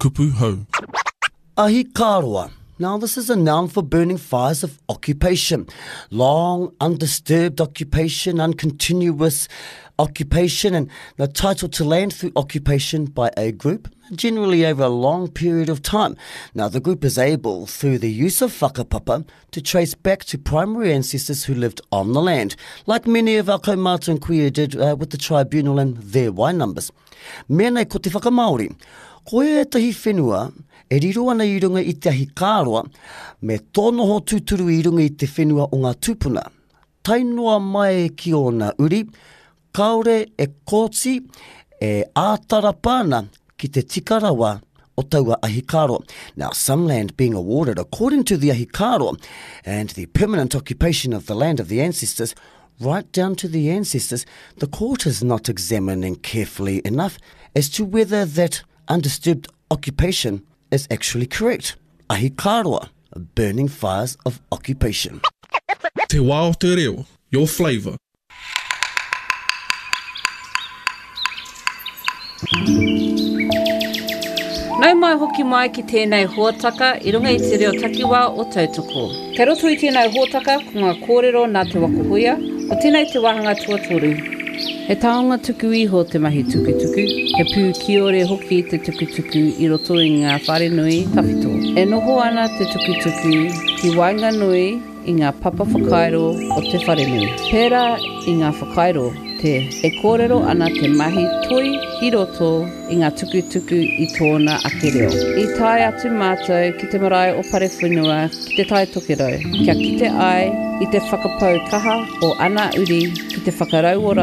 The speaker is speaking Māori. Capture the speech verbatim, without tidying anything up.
kupu hau. Ahikaroa. Now, this is a noun for burning fires of occupation. Long, undisturbed occupation, uncontinuous occupation, and the title to land through occupation by a group, generally over a long period of time. Now, the group is able, through the use of whakapapa, to trace back to primary ancestors who lived on the land, like many of our kaumata and kuia did uh, with the tribunal and their wai numbers. Mea nei ko te whakamaori. Ko e tahi whenua, e riro ana i runga i te ahikaroa, me tōno ho tūturu i runga i te whenua o ngā tūpuna. Tainoa mai ki ona uri, kaore e kōti e ātara pāna ki te tikarawa o taua ahikaro. Now, some land being awarded according to the ahikaro and the permanent occupation of the land of the ancestors, right down to the ancestors, the court is not examining carefully enough as to whether that undisturbed occupation is actually correct. Ahikaroa, burning fires of occupation. Te wā o te reo, your flavour. Nau mai hoki mai ki tēnei huataka i runga i te reo takiwā o tautoko. Kei roto i tēnei huataka ko ngā kōrero nā te wakuhuia, o tēnei te wahanga tuatoru. He taonga tuku iho te mahi tukutuku, he pū kiore hoki te tukutuku i roto i ngā whare nui tawhito. E noho ana te tukutuku ki wainga nui i ngā papa whakairo o te whare nui. Pērā i ngā whakairo te e kōrero ana te mahi toi i roto i ngā tukutuku i tōna ake reo. I tai atu mātou ki te marae o pare whenua ki te tai tokerau. Kia kite ai i te whakapau kaha o ana uri ki te whakarau ora